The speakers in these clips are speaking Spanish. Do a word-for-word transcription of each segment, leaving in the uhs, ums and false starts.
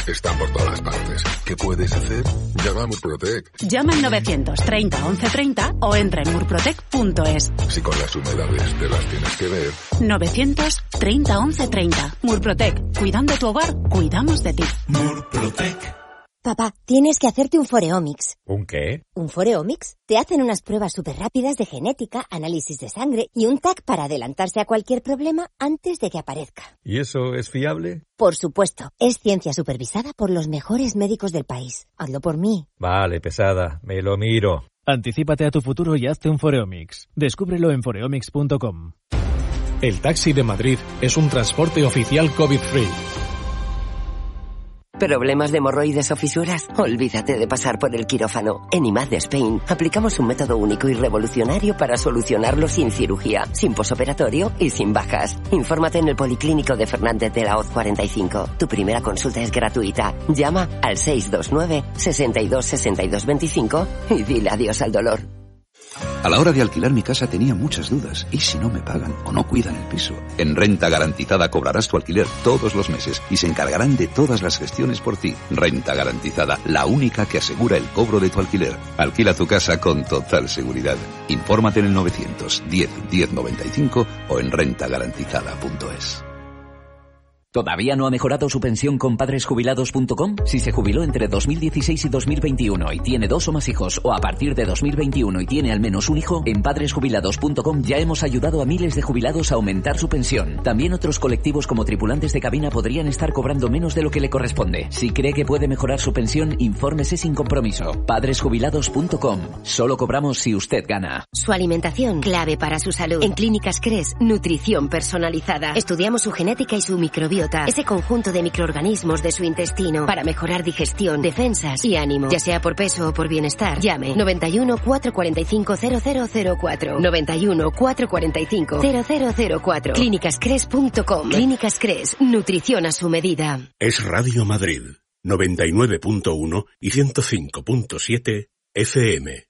están por todas partes. ¿Qué puedes hacer? Llama a Murprotec. Llama al novecientos treinta once treinta o entra en murprotec punto es. Si con las humedades te las tienes que ver. novecientos treinta once treinta. Murprotec. Cuidando tu hogar, cuidamos de ti. Murprotec. Papá, tienes que hacerte un Foreomics. ¿Un qué? ¿Un Foreomics? Te hacen unas pruebas súper rápidas de genética, análisis de sangre y un T A C para adelantarse a cualquier problema antes de que aparezca. ¿Y eso es fiable? Por supuesto. Es ciencia supervisada por los mejores médicos del país. Hazlo por mí. Vale, pesada. Me lo miro. Anticípate a tu futuro y hazte un Foreomics. Descúbrelo en foreomics punto com. El taxi de Madrid es un transporte oficial COVID-free. ¿Problemas de hemorroides o fisuras? Olvídate de pasar por el quirófano. En I M A D Spain aplicamos un método único y revolucionario para solucionarlo sin cirugía, sin posoperatorio y sin bajas. Infórmate en el Policlínico de Fernández de la Hoz cuarenta y cinco. Tu primera consulta es gratuita. Llama al seis dos nueve, sesenta y dos, sesenta y dos veinticinco y dile adiós al dolor. A la hora de alquilar mi casa tenía muchas dudas. ¿Y si no me pagan o no cuidan el piso? En Renta Garantizada cobrarás tu alquiler todos los meses y se encargarán de todas las gestiones por ti. Renta Garantizada, la única que asegura el cobro de tu alquiler. Alquila tu casa con total seguridad. Infórmate en el novecientos diez, diez noventa y cinco o en renta garantizada punto es. ¿Todavía no ha mejorado su pensión con padres jubilados punto com? Si se jubiló entre dos mil dieciséis y dos mil veintiuno y tiene dos o más hijos, o a partir de dos mil veintiuno y tiene al menos un hijo, en padres jubilados punto com ya hemos ayudado a miles de jubilados a aumentar su pensión. También otros colectivos como tripulantes de cabina podrían estar cobrando menos de lo que le corresponde. Si cree que puede mejorar su pensión, infórmese sin compromiso. padres jubilados punto com. Solo cobramos si usted gana. Su alimentación, clave para su salud. En Clínicas Cres, nutrición personalizada. Estudiamos su genética y su microbiota. Ese conjunto de microorganismos de su intestino para mejorar digestión, defensas y ánimo. Ya sea por peso o por bienestar, llame noventa y uno, cuatrocientos cuarenta y cinco, cero cero cero cuatro. noventa y uno, cuatrocientos cuarenta y cinco, cero cero cero cuatro. Clínicas Cres punto com. Clínicas Cres, nutrición a su medida. Es Radio Madrid, noventa y nueve punto uno y ciento cinco punto siete F M.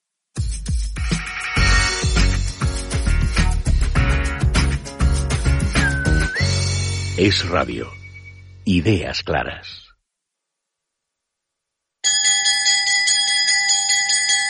Es Radio. Ideas claras.